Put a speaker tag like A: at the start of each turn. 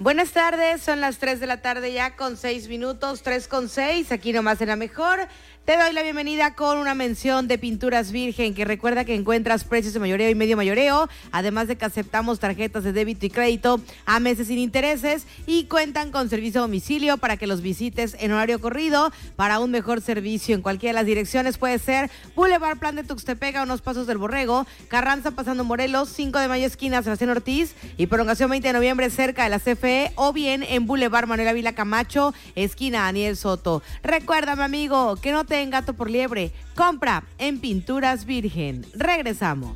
A: Buenas tardes, son las 3 de la tarde ya con 6 minutos, 3:06, aquí nomás en La Mejor. Te doy la bienvenida con una mención de Pinturas Virgen, que recuerda que encuentras precios de mayoreo y medio mayoreo, además de que aceptamos tarjetas de débito y crédito a meses sin intereses y cuentan con servicio a domicilio para que los visites en horario corrido para un mejor servicio en cualquiera de las direcciones. Puede ser Boulevard Plan de Tuxtepec a unos pasos del Borrego, Carranza pasando Morelos, 5 de mayo esquina Sebastián Ortiz y prolongación 20 de noviembre cerca de la CFE, o bien en Boulevard Manuel Ávila Camacho, esquina Daniel Soto. Recuérdame, amigo, que no te den gato por liebre. Compra en Pinturas Virgen. Regresamos.